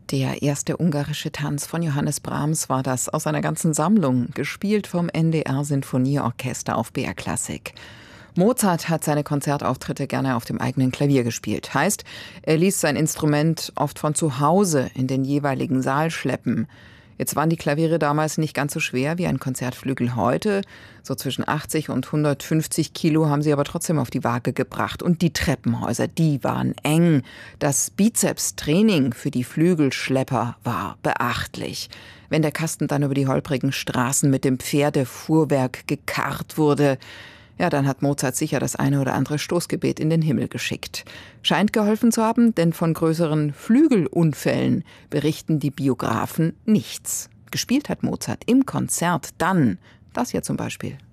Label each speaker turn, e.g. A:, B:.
A: Der erste ungarische Tanz von Johannes Brahms war das aus einer ganzen Sammlung, gespielt vom NDR Sinfonieorchester auf BR Klassik. Mozart hat seine Konzertauftritte gerne auf dem eigenen Klavier gespielt. Heißt, er ließ sein Instrument oft von zu Hause in den jeweiligen Saal schleppen. Jetzt waren die Klaviere damals nicht ganz so schwer wie ein Konzertflügel heute. So zwischen 80 und 150 Kilo haben sie aber trotzdem auf die Waage gebracht. Und die Treppenhäuser, die waren eng. Das Bizepstraining für die Flügelschlepper war beachtlich. Wenn der Kasten dann über die holprigen Straßen mit dem Pferdefuhrwerk gekarrt wurde, ja, dann hat Mozart sicher das eine oder andere Stoßgebet in den Himmel geschickt. Scheint geholfen zu haben, denn von größeren Flügelunfällen berichten die Biografen nichts. Gespielt hat Mozart im Konzert dann, das hier zum Beispiel.